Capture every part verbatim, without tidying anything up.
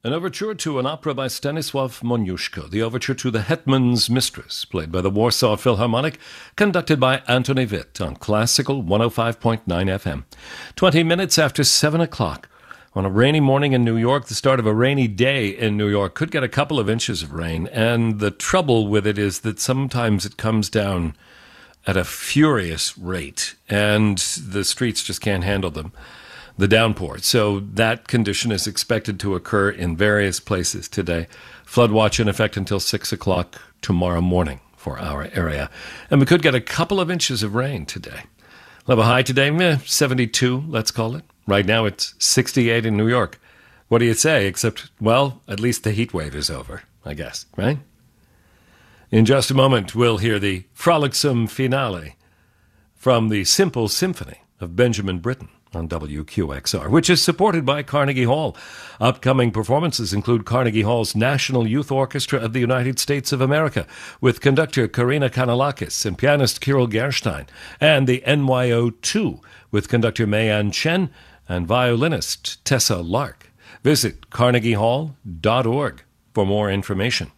An overture to an opera by Stanisław Moniuszko, the overture to The Hetman's Mistress, played by the Warsaw Philharmonic, conducted by Antony Witt on Classical one oh five point nine F M. Twenty minutes after seven o'clock. On a rainy morning in New York, the start of a rainy day in New York could get a couple of inches of rain, and the trouble with it is that sometimes it comes down at a furious rate, and the streets just can't handle them. The downpour. So that condition is expected to occur in various places today. Flood watch in effect until six o'clock tomorrow morning for our area. And we could get a couple of inches of rain today. Level high today, meh, seventy-two, let's call it. Right now it's sixty-eight in New York. What do you say? Except, well, at least the heat wave is over, I guess, right? In just a moment, we'll hear the frolicsome finale from the Simple Symphony of Benjamin Britten on W Q X R, which is supported by Carnegie Hall. Upcoming performances include Carnegie Hall's National Youth Orchestra of the United States of America, with conductor Karina Kanalakis and pianist Kirill Gerstein, and the N Y O two, with conductor Mayan Chen and violinist Tessa Lark. Visit carnegie hall dot org for more information.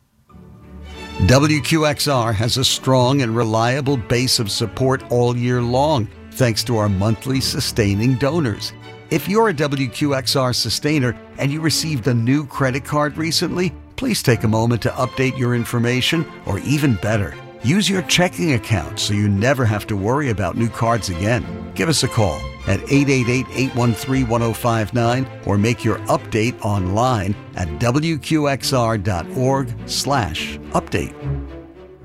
W Q X R has a strong and reliable base of support all year long, thanks to our monthly sustaining donors. If you're a W Q X R sustainer and you received a new credit card recently, please take a moment to update your information, or even better, use your checking account so you never have to worry about new cards again. Give us a call at eight eight eight, eight one three, one oh five nine or make your update online at w q x r dot org slash update.